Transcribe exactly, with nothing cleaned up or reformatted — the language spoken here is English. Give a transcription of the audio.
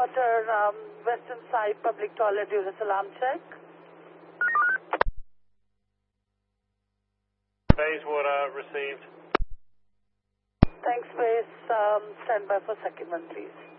Bayswater, um, Western Side Public Toilet, Unit Alarm check. Bayswater received. Thanks, Bays. Um, stand by for second one, please.